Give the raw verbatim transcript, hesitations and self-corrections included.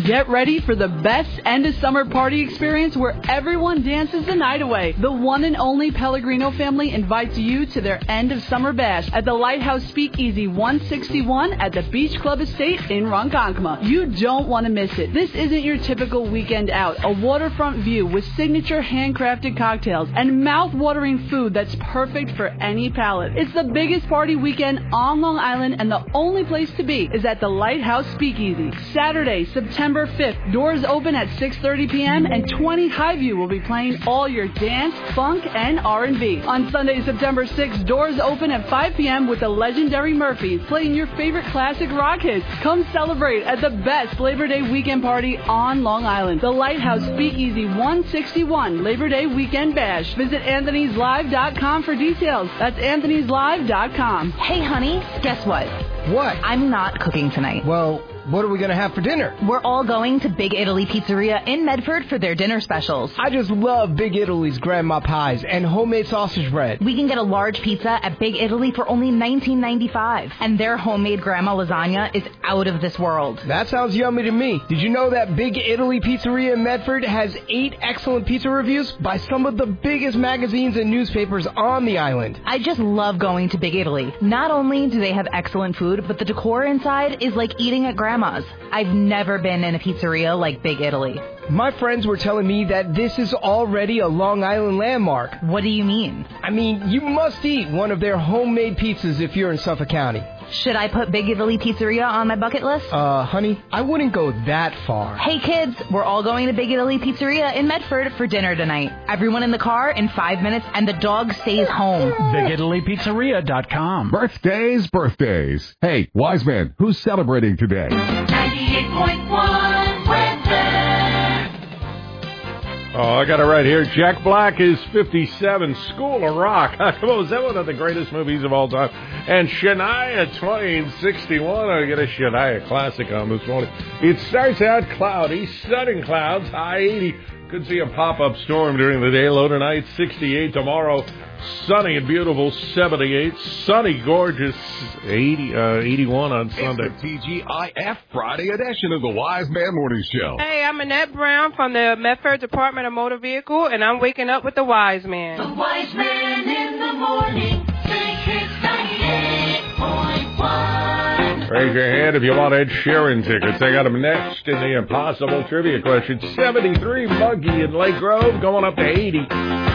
Get ready for the best end of summer party experience where everyone dances the night away. The one and only Pellegrino family invites you to their end of summer bash at the Lighthouse Speakeasy one sixty-one at the Beach Club Estate in Ronkonkoma. You don't want to miss it. This isn't your typical weekend out. A waterfront view with signature handcrafted cocktails and mouth-watering food that's perfect for any palate. It's the biggest party weekend on Long Island, and the only place to be is at the Lighthouse Speakeasy. Saturday, September fifth, doors open at six thirty p.m. and twenty Highview will be playing all your dance, funk, and R and B. On Sunday, September sixth, doors open at five p.m. with the legendary Murphys playing your favorite classic rock hits. Come celebrate at the best Labor Day weekend party on Long Island. The Lighthouse Speakeasy one sixty-one Labor Day Weekend Bash. Visit anthonys live dot com for details. That's anthonys live dot com. Hey, honey, guess what? What? I'm not cooking tonight. Well, what are we going to have for dinner? We're all going to Big Italy Pizzeria in Medford for their dinner specials. I just love Big Italy's grandma pies and homemade sausage bread. We can get a large pizza at Big Italy for only nineteen ninety-five, and their homemade grandma lasagna is out of this world. That sounds yummy to me. Did you know that Big Italy Pizzeria in Medford has eight excellent pizza reviews by some of the biggest magazines and newspapers on the island? I just love going to Big Italy. Not only do they have excellent food, but the decor inside is like eating at grandma's. I've never been in a pizzeria like Big Italy. My friends were telling me that this is already a Long Island landmark. What do you mean? I mean, you must eat one of their homemade pizzas if you're in Suffolk County. Should I put Big Italy Pizzeria on my bucket list? Uh, honey, I wouldn't go that far. Hey, kids, we're all going to Big Italy Pizzeria in Medford for dinner tonight. Everyone in the car in five minutes, and the dog stays home. big italy pizzeria dot com. Birthdays, birthdays. Hey, wise man, who's celebrating today? ninety-eight point one Weather. Oh, I got it right here. Jack Black is fifty-seven. School of Rock. Come on, is that one of the greatest movies of all time? And Shania Twain, sixty-one. I get a Shania classic on this morning. It starts out cloudy, sudden clouds, high eighty. Could see a pop-up storm during the day. Low tonight, sixty-eight. Tomorrow, sunny and beautiful, seventy-eight. Sunny, gorgeous, eighty, uh, eighty-one on Sunday. It's the T G I F Friday edition of the Wise Man Morning Show. Hey, I'm Annette Brown from the Medford Department of Motor Vehicle, and I'm waking up with the Wise Man. The Wise Man in the morning. Big Hits ninety-eight point one. Raise your hand if you want Ed Sheeran tickets. I got them next in the Impossible Trivia Question. seventy-three Muggy in Lake Grove, going up to eighty.